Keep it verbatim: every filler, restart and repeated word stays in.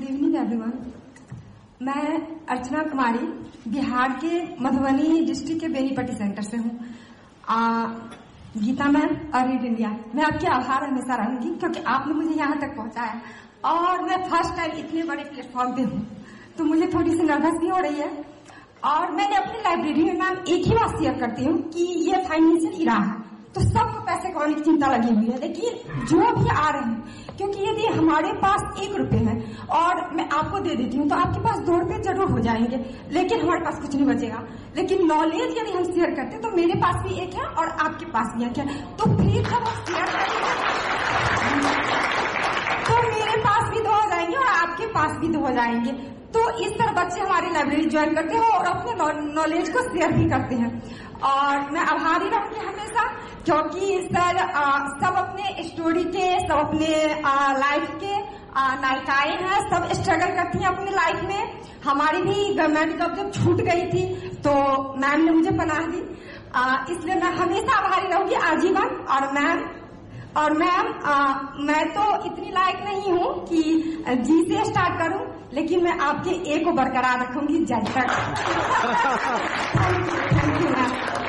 Good evening everyone. मैं अर्चना कुमारी बिहार के Madhubani district के बेनीपट्टी सेंटर से हूँ। गीता मैम और रीड इंडिया, मैं आपके आभार हमेशा रहूंगी क्योंकि आपने मुझे यहाँ तक पहुँचाया और मैं फर्स्ट टाइम इतने बड़े प्लेटफॉर्म पे हूँ तो मुझे थोड़ी सी नर्वस भी हो रही है। और मैंने अपनी लाइब्रेरी में मैम एक ही बात शेयर करती हूँ कि ये फाइनेंशियल इरा है तो सबको पैसे कमाने की चिंता लगी हुई है, लेकिन जो भी आ रहे हैं, क्योंकि यदि हमारे पास एक रुपए है और मैं आपको दे देती हूँ तो आपके पास दो रुपए जरूर हो जाएंगे, लेकिन हमारे पास कुछ नहीं बचेगा। लेकिन नॉलेज यदि हम शेयर करते तो मेरे पास भी एक है और आपके पास भी एक है, तो फिर जब हम शेयर करेंगे तो मेरे पास भी दो हो जाएंगे और आपके पास भी दो हो जाएंगे। तो इस तरह बच्चे हमारी लाइब्रेरी ज्वाइन करते हैं और अपने नॉलेज को शेयर भी करते हैं और मैं आभारी रहूंगी हमेशा, क्योंकि सर आ, सब अपने स्टोरी के, सब अपने लाइफ के नायिकाएं हैं, सब स्ट्रगल करती हैं अपनी लाइफ में। हमारी भी गवर्नमेंट जॉब जब छूट गई थी तो मैम ने मुझे पनाह दी, इसलिए मैं हमेशा आभारी रहूंगी आजीवन। और मैम और मैम मैं तो इतनी लायक नहीं हूँ कि जी से स्टार्ट करूँ, लेकिन मैं आपके ए को बरकरार रखूंगी जब तक। Thank you ma'am.